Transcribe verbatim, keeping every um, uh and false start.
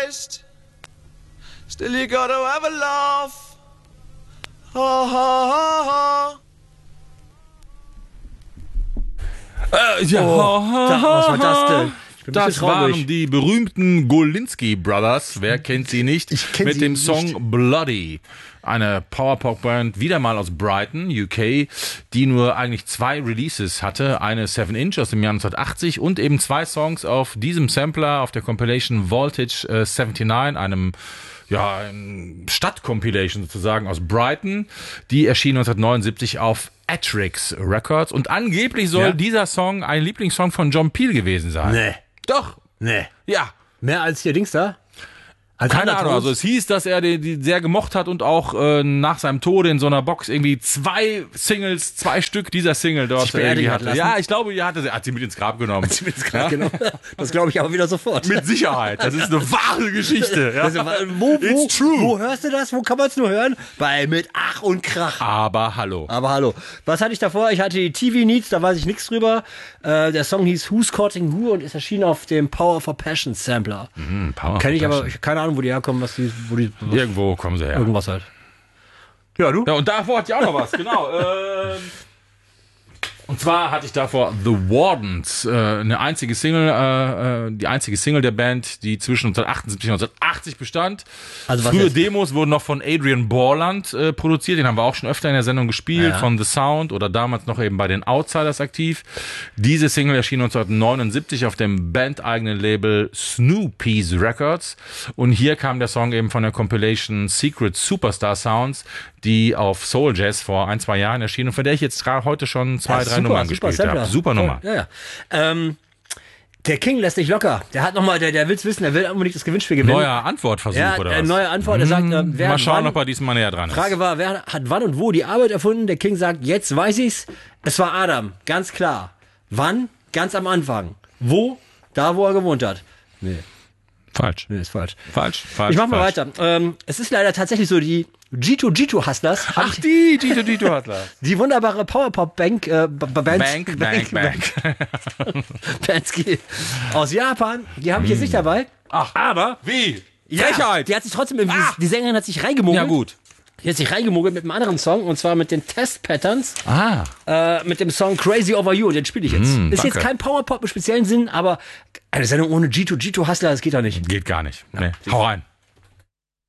Christ. Still you gotta have a laugh. Ha ha ha ha. Äh, ja, Oh, ha, ha, da, was war das denn? Ich bin ein Das bisschen traurig. waren die berühmten Golinski Brothers. Wer kennt sie nicht? Ich kenn Mit sie dem nicht. Song Bloody. Eine Power-Pop-Band, wieder mal aus Brighton, U K, die nur eigentlich zwei Releases hatte. Eine seven inch aus dem Jahr neunzehnhundertachtzig und eben zwei Songs auf diesem Sampler, auf der Compilation Voltage äh, neunundsiebzig, einem ja, Stadt-Compilation sozusagen aus Brighton. Die erschien neunzehnhundertneunundsiebzig auf Atrix Records. Und angeblich soll Ja? dieser Song ein Lieblingssong von John Peel gewesen sein. Nee, Doch, nee. ja. Mehr als hier Dings da? Als Keine Undertones? Ahnung, also es hieß, dass er die, die sehr gemocht hat und auch äh, nach seinem Tode in so einer Box irgendwie zwei Singles, zwei Stück dieser Single dort Sich beerdigen irgendwie hat hatte. lassen. Ja, ich glaube, er hatte sie, hat sie mit ins Grab genommen. Ja? Genau. Das glaube ich aber wieder sofort. Mit Sicherheit. Das ist eine wahre Geschichte. Ja? Also, wo, wo, It's true. wo hörst du das? Wo kann man es nur hören? Bei Mit Ach und Krach. Aber hallo. Aber hallo. Was hatte ich davor? Ich hatte die T V Needs, da weiß ich nichts drüber. Äh, der Song hieß Who's Courting Who und ist erschienen auf dem Power for Passion Sampler. Hm, Power Kenn ich for aber, Passion. ich hab keine Ahnung, wo die herkommen, was die, wo die, was, Irgendwo kommen sie her. irgendwas halt. Ja, du? Ja, und davor hatte ich auch noch was, genau. ähm, und zwar hatte ich davor The Wardens, äh, eine einzige Single, äh, äh, die einzige Single der Band, die zwischen neunzehnhundertachtundsiebzig und neunzehnhachtzig bestand. Also was Frühe jetzt? Demos wurden noch von Adrian Borland äh, produziert, den haben wir auch schon öfter in der Sendung gespielt, Ja. von The Sound oder damals noch eben bei den Outsiders aktiv. Diese Single erschien neunzehnhundertneunundsiebzig auf dem bandeigenen Label Snoopy's Records und hier kam der Song eben von der Compilation Secret Superstar Sounds, die auf Soul Jazz vor ein, zwei Jahren erschien und von der ich jetzt gerade heute schon zwei, Ja, drei super, Nummern super gespielt Sampler. habe. Super Nummer. Ja, ja. Ähm, der King lässt nicht locker. Der hat nochmal, der, der will's wissen, der will unbedingt das Gewinnspiel gewinnen. Neuer Antwortversuch ja, oder äh, was? neue Antwort. Er sagt, äh, wer Mal hat schauen, wann, ob er diesmal näher dran ist. Frage war, wer hat wann und wo die Arbeit erfunden? Der King sagt, jetzt weiß ich's. Es war Adam, ganz klar. Wann? Ganz am Anfang. Wo? Da, wo er gewohnt hat. Nee, Falsch. nee, ist falsch. Falsch, falsch. Ich mach mal falsch. weiter. Ähm, es ist leider tatsächlich so, die G zwei G zwei Hustlers, hab Ach, ich, die, Dito Dito Hatler. die wunderbare Powerpop-Bank, äh, B- B- Bands, Bank, Bank, Bank. Bansky aus Japan, die habe ich jetzt nicht dabei. Ach, Aber wie? ja, Frechheit. die hat sich trotzdem, irgendwie, Ah. die Sängerin hat sich reingemogelt. Ja, gut. Die hat sich reingemogelt mit einem anderen Song und zwar mit den Test Patterns, Ah. äh, mit dem Song Crazy Over You. Den spiele ich jetzt. Mm, ist danke. jetzt kein Powerpop im speziellen Sinn, aber eine Sendung ohne G zwei G zwei Hustler, das geht doch nicht. Geht gar nicht. Nee. Hau rein.